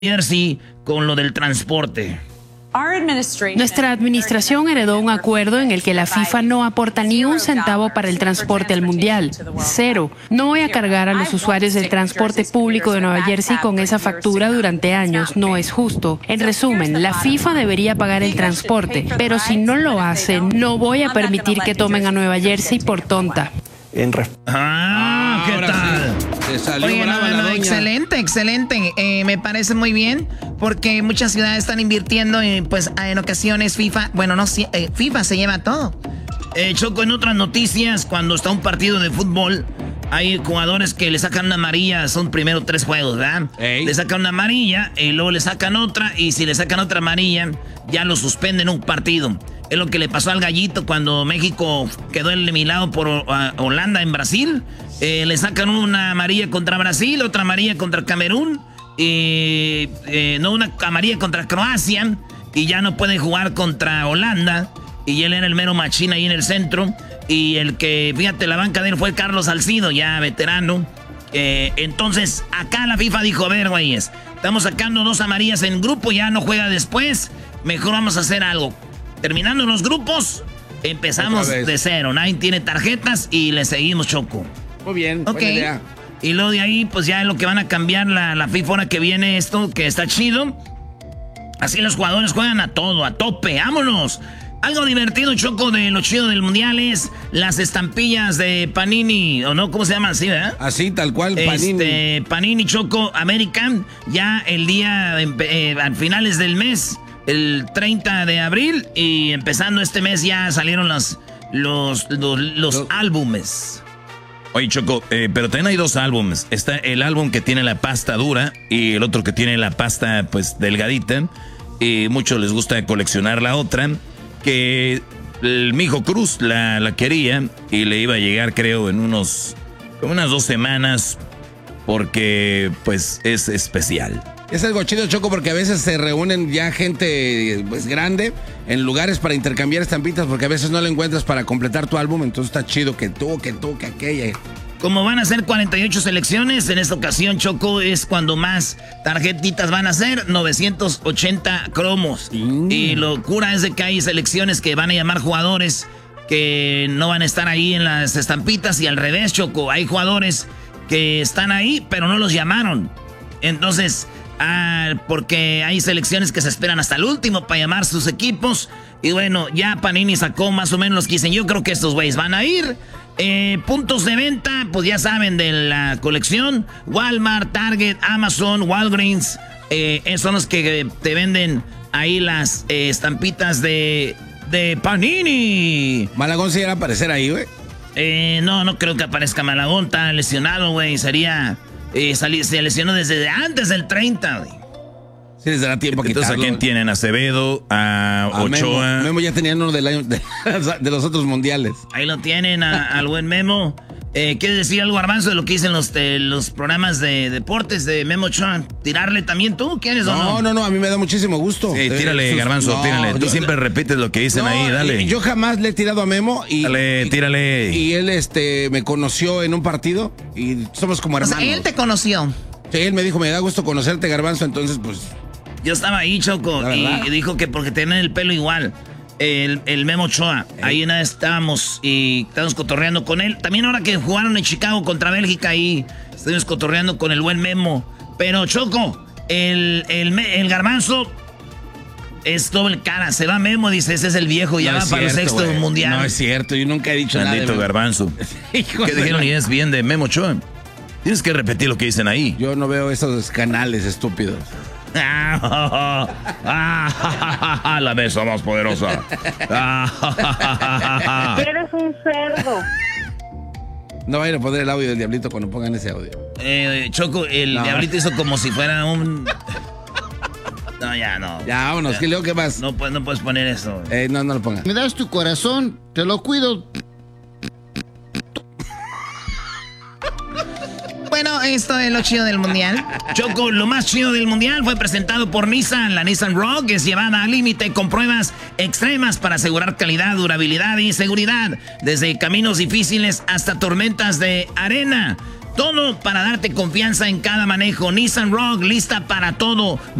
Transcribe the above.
Jersey con lo del transporte. Nuestra administración heredó un acuerdo en el que la FIFA no aporta ni un centavo para el transporte al Mundial. Cero. No voy a cargar a los usuarios del transporte público de Nueva Jersey con esa factura durante años. No es justo. En resumen, la FIFA debería pagar el transporte, pero si no lo hace, no voy a permitir que tomen a Nueva Jersey por tonta. ¿Qué tal? Sí. Oye, excelente. Me parece muy bien porque muchas ciudades están invirtiendo pues en ocasiones FIFA, FIFA se lleva todo. Choco, en otras noticias, cuando está un partido de fútbol, hay jugadores que le sacan una amarilla, son primero 3 juegos, ¿verdad? Le sacan una amarilla y luego le sacan otra, y si le sacan otra amarilla, ya lo suspenden un partido. Es lo que le pasó al Gallito cuando México quedó eliminado por Holanda en Brasil. Le sacan una amarilla contra Brasil, otra amarilla contra Camerún, una amarilla contra Croacia, y ya no puede jugar contra Holanda. Y él era el mero machín ahí en el centro. Y el que, fíjate, la banca de él fue Carlos Salcido, ya veterano. Entonces, acá la FIFA dijo, a ver, güeyes, estamos sacando 2 amarillas en grupo, ya no juega después. Mejor vamos a hacer algo. Terminando los grupos, empezamos de cero. Nadie tiene tarjetas y le seguimos, Choco. Muy bien, buena idea. Y luego de ahí, pues ya es lo que van a cambiar la FIFA ahora que viene esto, que está chido. Así los jugadores juegan a todo, a tope, vámonos. Algo divertido, Choco, de lo chido del Mundial es las estampillas de Panini, ¿o no? ¿Cómo se llaman? Así, ¿verdad? Así, tal cual, Panini. Panini, Choco, American, ya el día, a finales del mes, el 30 de abril, y empezando este mes ya salieron los álbumes. Oye, Choco, pero también hay 2 álbumes. Está el álbum que tiene la pasta dura y el otro que tiene la pasta, pues, delgadita. Y muchos les gusta coleccionar la otra, que el mijo Cruz la quería y le iba a llegar, creo, en unas 2 semanas, porque, pues, es especial. Es algo chido, Choco, porque a veces se reúnen ya gente pues grande en lugares para intercambiar estampitas, porque a veces no lo encuentras para completar tu álbum, entonces está chido que aquella. Como van a ser 48 selecciones, en esta ocasión, Choco, es cuando más tarjetitas van a ser, 980 cromos. Y locura es de que hay selecciones que van a llamar jugadores que no van a estar ahí en las estampitas, y al revés, Choco, hay jugadores que están ahí, pero no los llamaron. Entonces, porque hay selecciones que se esperan hasta el último para llamar sus equipos. Y bueno, ya Panini sacó más o menos los que dicen, yo creo que estos güeyes van a ir. Puntos de venta, pues ya saben, de la colección: Walmart, Target, Amazon, Walgreens. Son los que te venden ahí las estampitas de Panini. Malagón se irá a aparecer ahí, güey. No creo que aparezca Malagón, está lesionado, güey. Se lesionó desde antes del 30, güey. Sí, les dará tiempo a quitarlo. Entonces, ¿a quién tienen? ¿A Acevedo? ¿A Ochoa? Memo ya tenían uno del año de los otros mundiales. Ahí lo tienen, al buen Memo. ¿Quieres decir algo, Garbanzo, de lo que dicen los programas de deportes de Memo Ochoa? ¿Tirarle también tú? ¿Quieres o no? No, a mí me da muchísimo gusto. Sí, tírale, Garbanzo, tírale. Tú siempre repites lo que dicen ahí, dale. Yo jamás le he tirado a Memo y... Dale, tírale. Y él me conoció en un partido y somos como hermanos. O sea, él te conoció. Sí, él me dijo, me da gusto conocerte, Garbanzo, entonces pues... Yo estaba ahí, Choco, y dijo que porque tienen el pelo igual, el Memo Ochoa. Ahí nada estábamos cotorreando con él. También ahora que jugaron en Chicago contra Bélgica, ahí estuvimos cotorreando con el buen Memo. Pero, Choco, el Garbanzo es doble cara. Se va Memo, dice, ese es el viejo, ya va para el 6º mundial. No es cierto, yo nunca he dicho nada. Maldito Garbanzo. ¿Qué dijeron? Y es bien de Memo Ochoa. Tienes que repetir lo que dicen ahí. Yo no veo esos canales estúpidos. La mesa más poderosa. Eres un cerdo. No vayan a poner el audio del Diablito cuando pongan ese audio. Choco, Diablito hizo como si fuera un... No, ya no. Ya, vámonos. ¿Qué más? No puedes poner eso. No lo pongas. Me das tu corazón, te lo cuido. Bueno, esto es lo chido del Mundial. Choco, lo más chido del Mundial fue presentado por Nissan. La Nissan Rogue es llevada al límite con pruebas extremas para asegurar calidad, durabilidad y seguridad. Desde caminos difíciles hasta tormentas de arena. Todo para darte confianza en cada manejo. Nissan Rogue, lista para todo.